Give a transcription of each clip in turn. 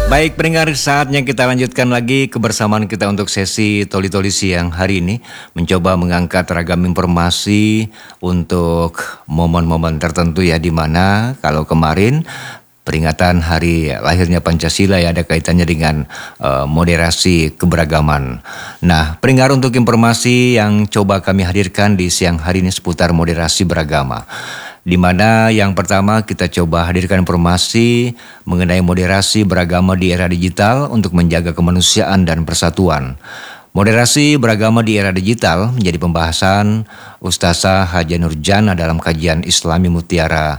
Baik pendengar, saatnya kita lanjutkan lagi kebersamaan kita untuk sesi Toli-Toli siang hari ini. Mencoba mengangkat ragam informasi untuk momen-momen tertentu ya, di mana kalau kemarin peringatan hari lahirnya Pancasila ya, ada kaitannya dengan moderasi keberagaman. Nah, pendengar, untuk informasi yang coba kami hadirkan di siang hari ini seputar moderasi beragama, di mana yang pertama kita coba hadirkan informasi mengenai moderasi beragama di era digital untuk menjaga kemanusiaan dan persatuan. Moderasi beragama di era digital menjadi pembahasan Ustazah Haja Nurjana dalam kajian Islami Mutiara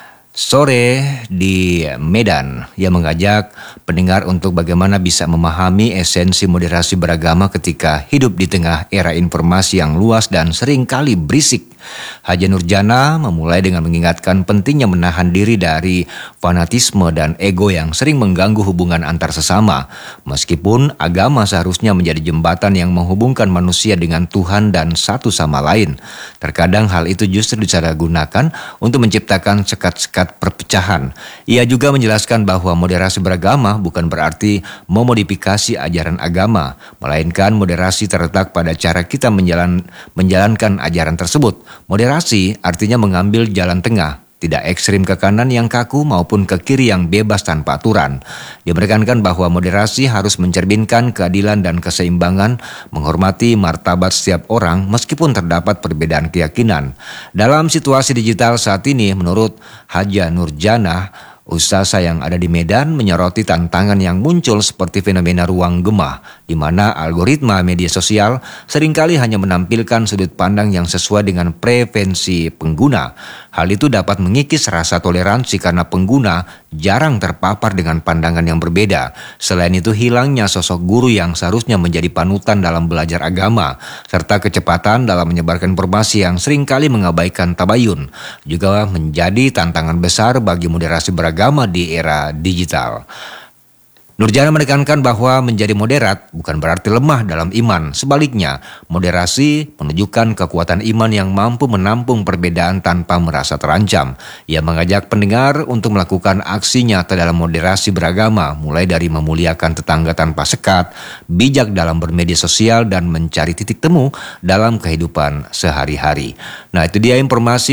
sore di Medan, yang mengajak pendengar untuk bagaimana bisa memahami esensi moderasi beragama ketika hidup di tengah era informasi yang luas dan seringkali berisik. Haja Nurjana memulai dengan mengingatkan pentingnya menahan diri dari fanatisme dan ego yang sering mengganggu hubungan antar sesama. Meskipun agama seharusnya menjadi jembatan yang menghubungkan manusia dengan Tuhan dan satu sama lain, terkadang hal itu justru disalahgunakan untuk menciptakan sekat-sekat perpecahan. Ia juga menjelaskan bahwa moderasi beragama bukan berarti memodifikasi ajaran agama, melainkan moderasi terletak pada cara kita menjalankan ajaran tersebut. Moderasi artinya mengambil jalan tengah, tidak ekstrim ke kanan yang kaku maupun ke kiri yang bebas tanpa aturan. Dia menekankan bahwa moderasi harus mencerminkan keadilan dan keseimbangan, menghormati martabat setiap orang meskipun terdapat perbedaan keyakinan. Dalam situasi digital saat ini, menurut Haja Nurjana, Ustazah yang ada di Medan menyoroti tantangan yang muncul seperti fenomena ruang gemah, di mana algoritma media sosial seringkali hanya menampilkan sudut pandang yang sesuai dengan preferensi pengguna. Hal itu dapat mengikis rasa toleransi karena pengguna jarang terpapar dengan pandangan yang berbeda. Selain itu, hilangnya sosok guru yang seharusnya menjadi panutan dalam belajar agama, serta kecepatan dalam menyebarkan informasi yang seringkali mengabaikan tabayun, juga menjadi tantangan besar bagi moderasi beragama di era digital. Nurjana menekankan bahwa menjadi moderat bukan berarti lemah dalam iman. Sebaliknya, moderasi menunjukkan kekuatan iman yang mampu menampung perbedaan tanpa merasa terancam. Ia mengajak pendengar untuk melakukan aksi nyata dalam moderasi beragama, mulai dari memuliakan tetangga tanpa sekat, bijak dalam bermedia sosial, dan mencari titik temu dalam kehidupan sehari-hari. Nah, itu dia informasi